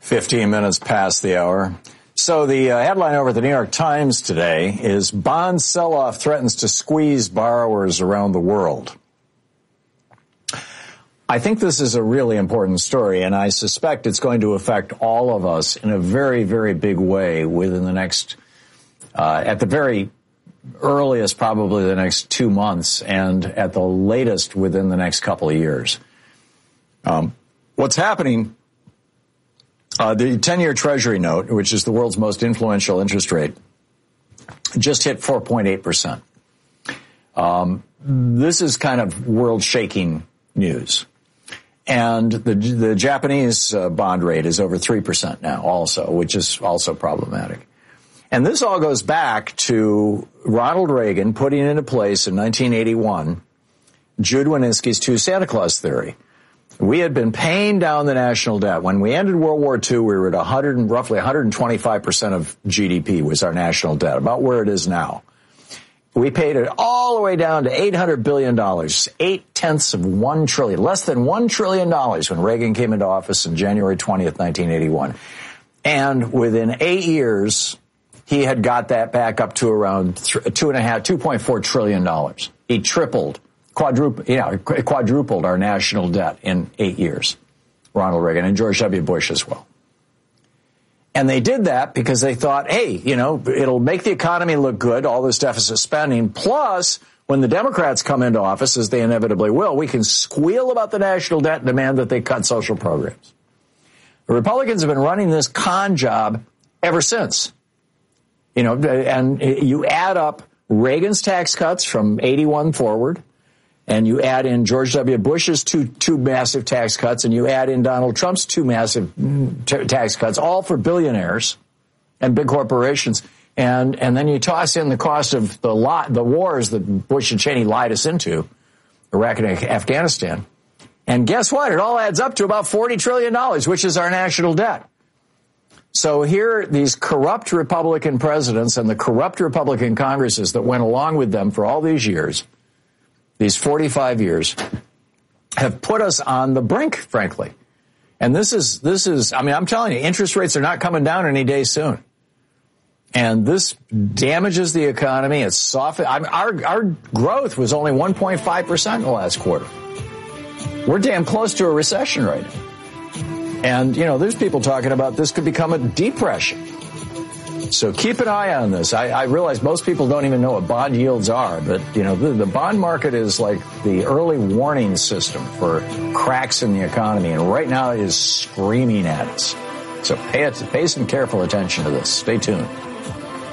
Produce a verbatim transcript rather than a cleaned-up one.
fifteen minutes past the hour. So the uh, headline over at the New York Times today is bond sell-off threatens to squeeze borrowers around the world. I think this is a really important story, and I suspect it's going to affect all of us in a very, very big way within the next, uh, at the very earliest, probably the next two months, and at the latest within the next couple of years. Um, what's happening, uh, the ten-year Treasury note, which is the world's most influential interest rate, just hit four point eight percent. Um, this is kind of world-shaking news. And the, the Japanese uh, bond rate is over three percent now also, which is also problematic. And this all goes back to Ronald Reagan putting into place in nineteen eighty-one Jude Wanniski's two Santa Claus theory. We had been paying down the national debt. When we ended World War Two, we were at one hundred, roughly one hundred twenty-five percent of G D P was our national debt, about where it is now. We paid it all the way down to eight hundred billion dollars, eight tenths of one trillion, less than one trillion dollars when Reagan came into office on January twentieth, nineteen eighty-one. And within eight years, he had got that back up to around two and a half, two point four trillion dollars. He tripled, quadrupled, you know, quadrupled our national debt in eight years. Ronald Reagan and George W. Bush as well. And they did that because they thought, hey, you know, it'll make the economy look good, all this deficit spending. Plus, when the Democrats come into office, as they inevitably will, we can squeal about the national debt and demand that they cut social programs. The Republicans have been running this con job ever since. You know, and you add up Reagan's tax cuts from eighty-one forward, and you add in George W. Bush's two two massive tax cuts, and you add in Donald Trump's two massive t- tax cuts, all for billionaires and big corporations, and and then you toss in the cost of the lot, the wars that Bush and Cheney lied us into, Iraq and Afghanistan, and guess what? It all adds up to about forty trillion dollars, which is our national debt. So here, these corrupt Republican presidents and the corrupt Republican Congresses that went along with them for all these years, these forty-five years, have put us on the brink, frankly. And this is, this is, I mean, I'm telling you, interest rates are not coming down any day soon. And this damages the economy. It's soft. I mean, our, our growth was only one point five percent in the last quarter. We're damn close to a recession right now. And, you know, there's people talking about this could become a depression. So keep an eye on this. I, I realize most people don't even know what bond yields are, but, you know, the, the bond market is like the early warning system for cracks in the economy, and right now it is screaming at us. So pay, it, pay some careful attention to this. Stay tuned.